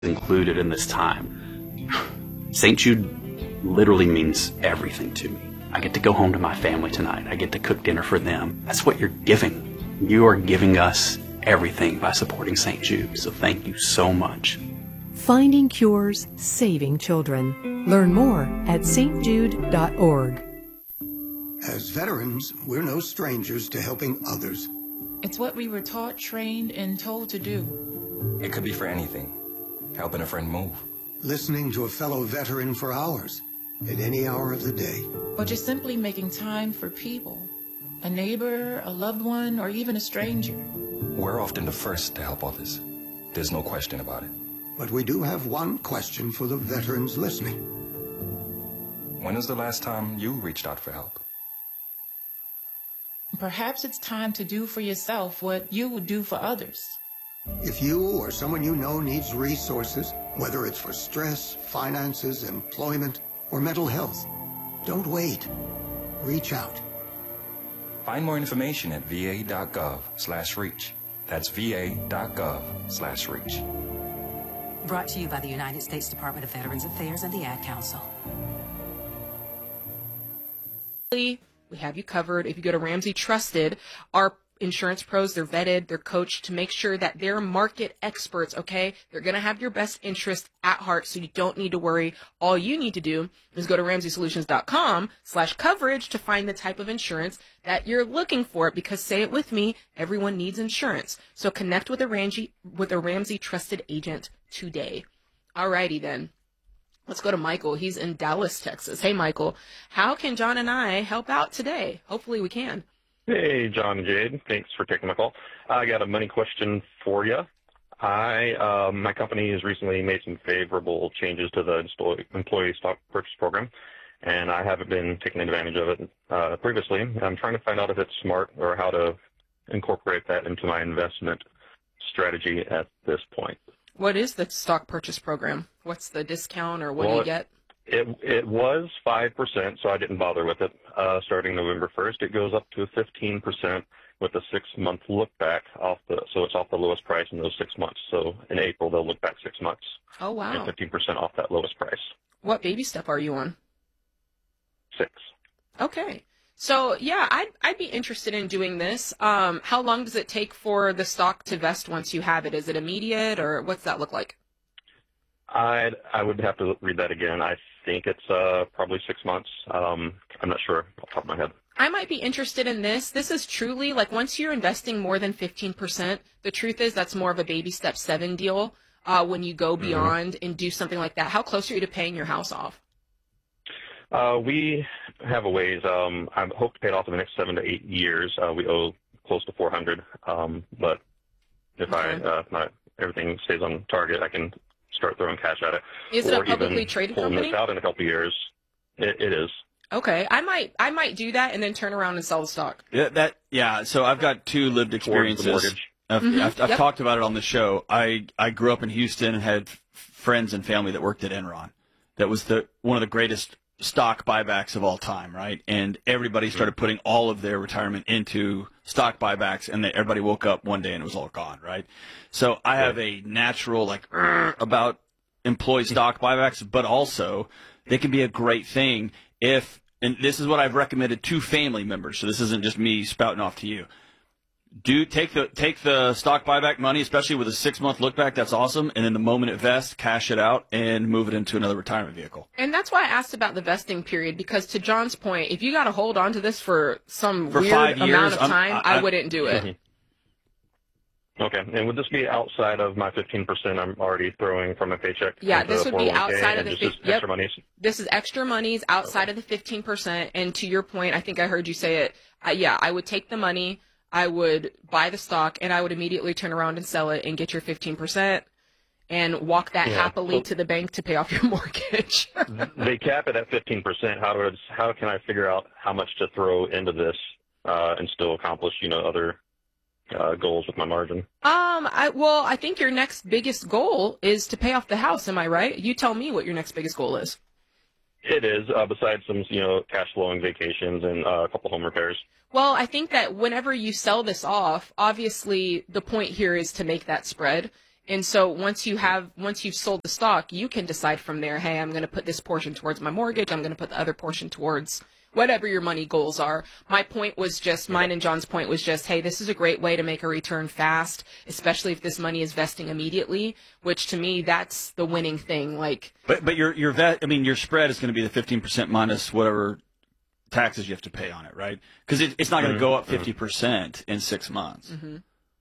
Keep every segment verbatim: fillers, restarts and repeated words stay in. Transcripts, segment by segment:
included in this time. Saint Jude literally means everything to me. I get to go home to my family tonight. I get to cook dinner for them. That's what you're giving. You are giving us everything by supporting Saint Jude. So thank you so much. Finding cures, saving children. Learn more at s t jude dot org. As veterans, we're no strangers to helping others. It's what we were taught, trained, and told to do. It could be for anything. Helping a friend move. Listening to a fellow veteran for hours, at any hour of the day. Or just simply making time for people. A neighbor, a loved one, or even a stranger. We're often the first to help others. There's no question about it. But we do have one question for the veterans listening. When was the last time you reached out for help? Perhaps it's time to do for yourself what you would do for others. If you or someone you know needs resources, whether it's for stress, finances, employment, or mental health, don't wait. Reach out. Find more information at v a dot gov slash reach. That's v a dot gov slash reach. Brought to you by the United States Department of Veterans Affairs and the Ad Council. We have you covered. If you go to Ramsey Trusted, our insurance pros, they're vetted, they're coached to make sure that they're market experts, okay? They're going to have your best interest at heart, so you don't need to worry. All you need to do is go to ramsey solutions dot com slash coverage to find the type of insurance that you're looking for, because, say it with me, everyone needs insurance. So connect with a Ramsey, with a Ramsey Trusted agent today. Alrighty then. Let's go to Michael. He's in Dallas, Texas. Hey, Michael. How can John and I help out today? Hopefully we can. Hey, John and Jade. Thanks for taking my call. I got a money question for you. I, um, my company has recently made some favorable changes to the employee stock purchase program, and I haven't been taking advantage of it uh, previously. I'm trying to find out if it's smart or how to incorporate that into my investment strategy at this point. What is the stock purchase program? What's the discount, or what well, do you get? It it was five percent, so I didn't bother with it. Uh, starting November first, it goes up to fifteen percent with a six-month look-back off the, so it's off the lowest price in those six months. So in April, they'll look back six months. Oh, wow. And fifteen percent off that lowest price. What baby step are you on? Six. Okay. So, yeah, I'd, I'd be interested in doing this. Um, how long does it take for the stock to vest once you have it? Is it immediate, or what's that look like? I I would have to read that again. I think it's uh, probably six months. Um, I'm not sure off the top of my head. I might be interested in this. This is truly, like, once you're investing more than fifteen percent, the truth is that's more of a baby step seven deal uh, when you go beyond mm-hmm. and do something like that. How close are you to paying your house off? Uh, we have a ways. Um, I hope to pay it off in the next seven to eight years. Uh, we owe close to four hundred. Um, but if okay. I uh, if not everything stays on target, I can start throwing cash at it. Is it a publicly traded company? This out in a couple of years. It, it is. Okay, I might I might do that and then turn around and sell the stock. Yeah, that yeah. So I've got two lived experiences. I've, mm-hmm. I've, I've yep. talked about it on the show. I I grew up in Houston and had f- friends and family that worked at Enron. That was the one of the greatest stock buybacks of all time, right? And everybody started putting all of their retirement into stock buybacks, and they, everybody woke up one day and it was all gone, right? So I have a natural, like, about employee stock buybacks, but also they can be a great thing if, and this is what I've recommended to family members, so this isn't just me spouting off to you. Do take the take the stock buyback money, especially with a six-month look back. That's awesome. And then the moment it vests, cash it out and move it into another retirement vehicle. And that's why I asked about the vesting period, because to John's point, if you got to hold on to this for some for weird five years, amount of time, I'm, I, I wouldn't do it. Mm-hmm. Okay. And would this be outside of my fifteen percent I'm already throwing from my paycheck? Yeah, this would be outside of the fifteen. Yep. Extra monies? This is extra monies outside okay. of the fifteen percent. And to your point, I think I heard you say it. Uh, yeah, I would take the money, I would buy the stock, and I would immediately turn around and sell it and get your fifteen percent and walk that yeah. happily so, to the bank to pay off your mortgage. They cap it at fifteen percent. How does how can I figure out how much to throw into this uh, and still accomplish, you know, other uh, goals with my margin? Um, I well, I think your next biggest goal is to pay off the house. Am I right? You tell me what your next biggest goal is. It is, uh, besides some, you know, cash flowing vacations and uh, a couple home repairs. Well, I think that whenever you sell this off, obviously the point here is to make that spread. And so once you have, once you've sold the stock, you can decide from there, hey, I'm going to put this portion towards my mortgage. I'm going to put the other portion towards whatever your money goals are. My point was just, mine and John's point was just, hey, this is a great way to make a return fast, especially if this money is vesting immediately, which to me, that's the winning thing. Like, But, but your, your vet, I mean, your spread is going to be the fifteen percent minus whatever taxes you have to pay on it, right? Because it, it's not going to go up fifty percent in six months. Mm-hmm.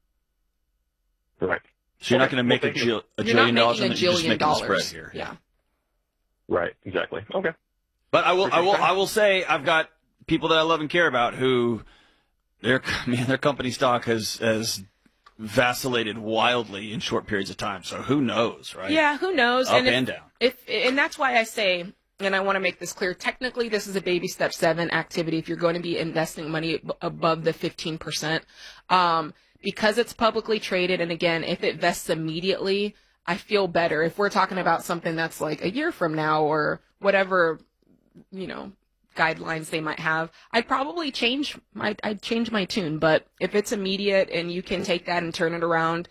Right. So you're Okay. not going to make Well, a, thank you. jil- a You're not jillion dollars, making and a you're just jillion making the spread dollars. here. Yeah. Right. Exactly. Okay. But I will, I Appreciate will, that. I will say, I've got people that I love and care about who, their man, their company stock has has vacillated wildly in short periods of time. So who knows, right? Yeah, who knows? Up and, if, and down. If and that's why I say, and I want to make this clear. Technically, this is a baby step seven activity. If you're going to be investing money ab- above the fifteen percent, um, because it's publicly traded, and again, if it vests immediately, I feel better. If we're talking about something that's like a year from now or whatever, you know, guidelines they might have, I'd probably change my I'd change my tune. But if it's immediate and you can take that and turn it around,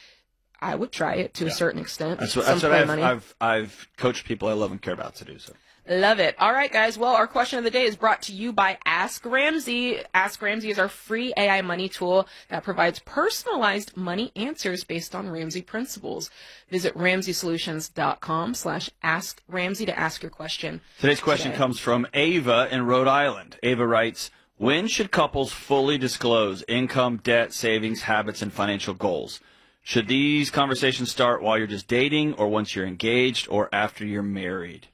I would try it to Yeah. a certain extent. That's what, Some that's what play I've, money. I've, I've coached people I love and care about to do so. Love it. All right, guys. Well, our question of the day is brought to you by Ask Ramsey. Ask Ramsey is our free A I money tool that provides personalized money answers based on Ramsey principles. Visit ramsey solutions dot com slash ask Ramsey to ask your question. Today's question today. comes from Ava in Rhode Island. Ava writes, when should couples fully disclose income, debt, savings, habits, and financial goals? Should these conversations start while you're just dating, or once you're engaged, or after you're married?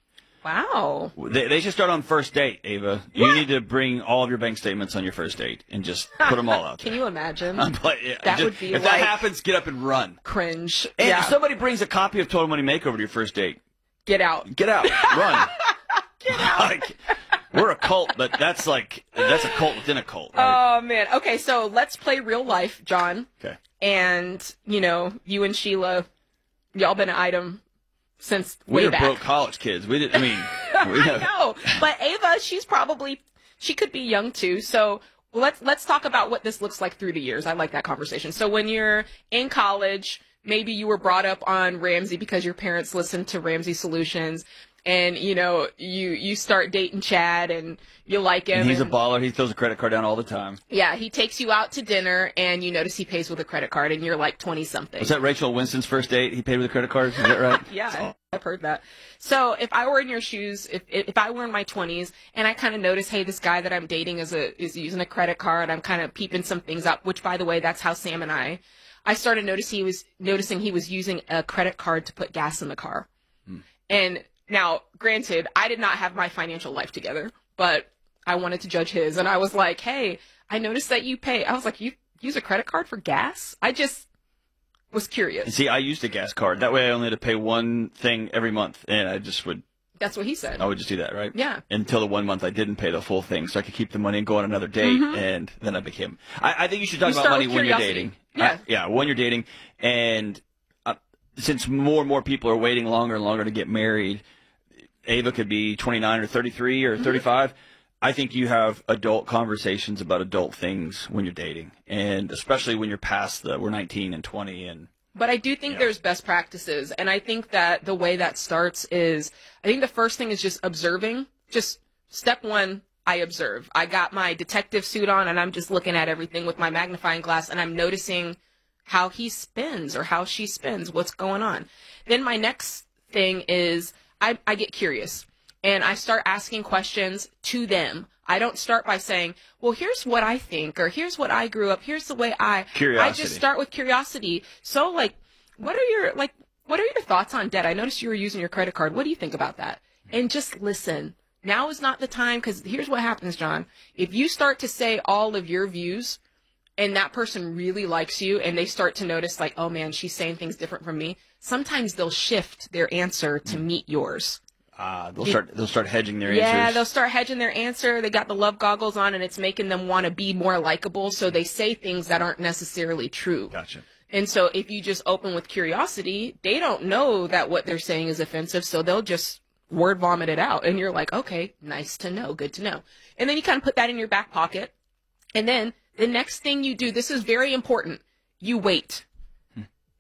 Wow. They, they should start on first date, Ava. You need to bring all of your bank statements on your first date and just put them all out there. Can you imagine? I'm like, yeah, That just- would be if like- that happens, get up and run. Cringe. And yeah. if somebody brings a copy of Total Money Makeover to your first date, Get out. get out, run. Get out. Like, we're a cult, but that's like that's a cult within a cult, right? Oh, man. Okay, so let's play real life, John. Okay. And, you know, you and Sheila, y'all been an item since We way were back. broke college kids. We didn't. I mean, we I know, but Ava, she's probably she could be young too. So let's let's talk about what this looks like through the years. I like that conversation. So when you're in college, maybe you were brought up on Ramsey because your parents listened to Ramsey Solutions, and you know you you start dating Chad and you like him. And he's a and- baller. He throws a credit card down all the time. Yeah, he takes you out to dinner, and you notice he pays with a credit card, and you're like twenty something. Was that Rachel Winston's first date? He paid with a credit card. Is that right? Yeah, I've heard that. So if I were in your shoes, if if I were in my twenties, and I kind of notice, hey, this guy that I'm dating is a is using a credit card, I'm kind of peeping some things up. Which, by the way, that's how Sam and I, I started noticing he was noticing he was using a credit card to put gas in the car. Hmm. And now, granted, I did not have my financial life together, but I wanted to judge his, and I was like, hey, I noticed that you pay. I was like, you use a credit card for gas? I just was curious. See, I used a gas card. That way, I only had to pay one thing every month, and I just would. That's what he said. I would just do that, right? Yeah. Until the one month I didn't pay the full thing, so I could keep the money and go on another date, Mhm. and then I became. I, I think you should talk You about start money with when you're curiosity. dating. Yeah. I- yeah, when you're dating, and uh, since more and more people are waiting longer and longer to get married, Ava could be twenty-nine or thirty-three or Mhm. thirty-five. I think you have adult conversations about adult things when you're dating, and especially when you're past the we're nineteen and twenty and. But I do think Yeah. there's best practices. And I think that the way that starts is, I think the first thing is just observing. Just step one, I observe. I got my detective suit on and I'm just looking at everything with my magnifying glass and I'm noticing how he spins or how she spins, what's going on. Then my next thing is I, I get curious and I start asking questions to them. I don't start by saying, well, here's what I think, or here's what I grew up, here's the way I, Curiosity. I just start with curiosity. So like, what are your, like, what are your thoughts on debt? I noticed you were using your credit card. What do you think about that? And just listen. Now is not the time, because here's what happens, John. If you start to say all of your views and that person really likes you and they start to notice like, oh man, she's saying things different from me, sometimes they'll shift their answer to meet yours. Uh, they'll start. They'll start hedging their Yeah, answers. they'll start hedging their answer. They got the love goggles on, and it's making them want to be more likable. So they say things that aren't necessarily true. Gotcha. And so if you just open with curiosity, they don't know that what they're saying is offensive, so they'll just word vomit it out. And you're like, okay, nice to know, good to know. And then you kind of put that in your back pocket. And then the next thing you do, this is very important, you wait.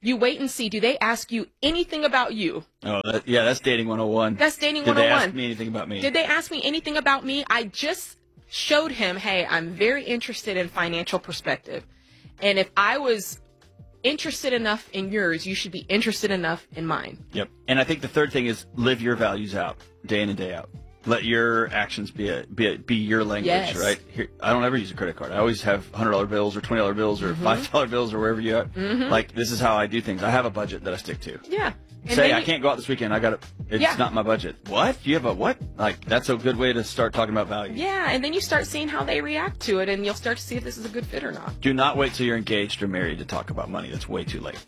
You wait and see. Do they ask you anything about you? Oh, that, yeah, that's dating one oh one. That's dating Did one oh one. Did they ask me anything about me? Did they ask me anything about me? I just showed him, hey, I'm very interested in financial perspective. And if I was interested enough in yours, you should be interested enough in mine. Yep. And I think the third thing is live your values out day in and day out. Let your actions be a, be a, be your language, Yes. right? Here, I don't ever use a credit card. I always have one hundred dollar bills or twenty dollar bills or Mhm. five dollar bills or wherever you are. Mhm. Like, this is how I do things. I have a budget that I stick to. Yeah. And Say, then I you- can't go out this weekend. I got to, it's Yeah. not my budget. What? You have a what? Like, that's a good way to start talking about value. Yeah, and then you start seeing how they react to it, and you'll start to see if this is a good fit or not. Do not wait till you're engaged or married to talk about money. That's way too late.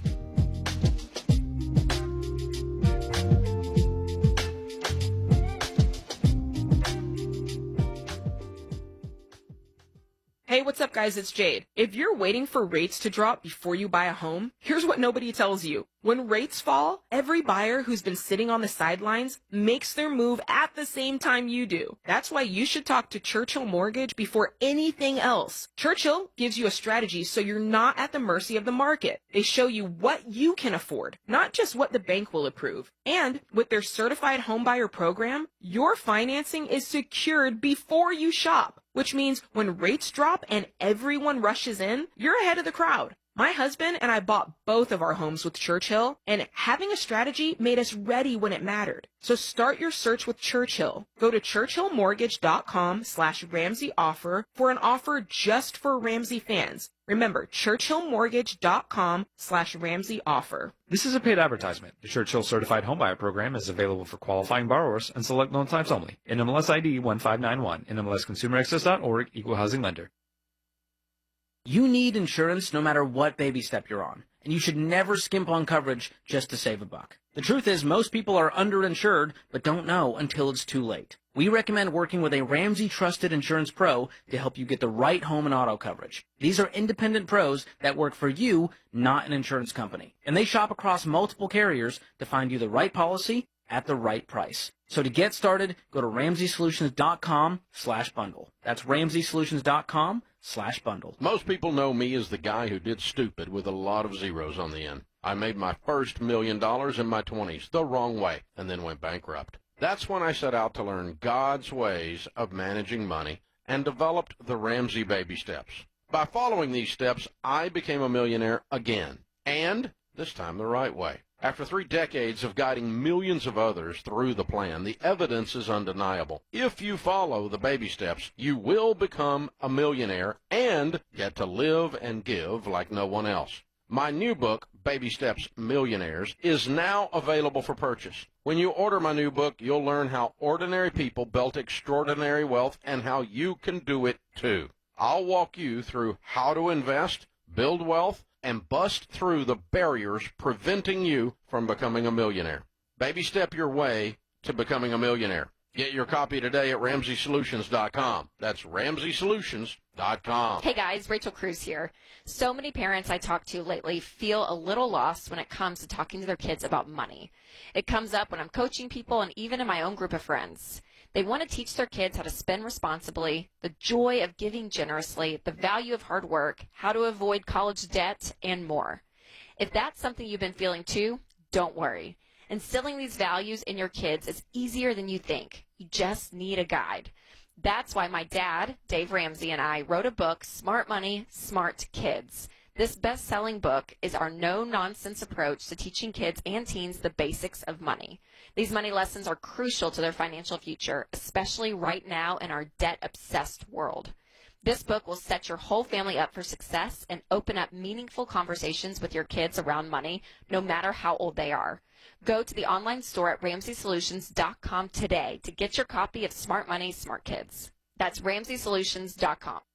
Hey, what's up, guys? It's Jade. If you're waiting for rates to drop before you buy a home, here's what nobody tells you. When rates fall, every buyer who's been sitting on the sidelines makes their move at the same time you do. That's why you should talk to Churchill Mortgage before anything else. Churchill gives you a strategy so you're not at the mercy of the market. They show you what you can afford, not just what the bank will approve. And with their certified homebuyer program, your financing is secured before you shop, which means when rates drop and everyone rushes in, you're ahead of the crowd. My husband and I bought both of our homes with Churchill, and having a strategy made us ready when it mattered. So start your search with Churchill. Go to churchillmortgage.com slash Ramsey offer for an offer just for Ramsey fans. Remember, churchillmortgage.com slash Ramsey offer. This is a paid advertisement. The Churchill Certified Homebuyer Program is available for qualifying borrowers and select loan types only. N M L S I D one five nine one, N M L S consumer access dot org, Equal Housing Lender. You need insurance no matter what baby step you're on, and you should never skimp on coverage just to save a buck. The truth is most people are underinsured but don't know until it's too late. We recommend working with a Ramsey Trusted Insurance Pro to help you get the right home and auto coverage. These are independent pros that work for you, not an insurance company. And they shop across multiple carriers to find you the right policy at the right price. So to get started, go to ramseysolutions.com slash bundle. That's ramseysolutions.com slash bundle. Most people know me as the guy who did stupid with a lot of zeros on the end. I made my first million dollars in my twenties the wrong way and then went bankrupt. That's when I set out to learn God's ways of managing money and developed the Ramsey Baby Steps. By following these steps, I became a millionaire again, and this time the right way. After three decades of guiding millions of others through the plan, the evidence is undeniable. If you follow the baby steps, you will become a millionaire and get to live and give like no one else. My new book, Baby Steps Millionaires, is now available for purchase. When you order my new book, you'll learn how ordinary people built extraordinary wealth and how you can do it too. I'll walk you through how to invest, build wealth, and bust through the barriers preventing you from becoming a millionaire. Baby step your way to becoming a millionaire. Get your copy today at ramsey solutions dot com. That's ramsey solutions dot com. Hey guys, Rachel Cruz here. So many parents I talk to lately feel a little lost when it comes to talking to their kids about money. It comes up when I'm coaching people and even in my own group of friends. They want to teach their kids how to spend responsibly, the joy of giving generously, the value of hard work, how to avoid college debt, and more. If that's something you've been feeling too, don't worry. Instilling these values in your kids is easier than you think. You just need a guide. That's why my dad, Dave Ramsey, and I wrote a book, Smart Money, Smart Kids. This best-selling book is our no-nonsense approach to teaching kids and teens the basics of money. These money lessons are crucial to their financial future, especially right now in our debt-obsessed world. This book will set your whole family up for success and open up meaningful conversations with your kids around money, no matter how old they are. Go to the online store at ramsey solutions dot com today to get your copy of Smart Money, Smart Kids. That's ramsey solutions dot com.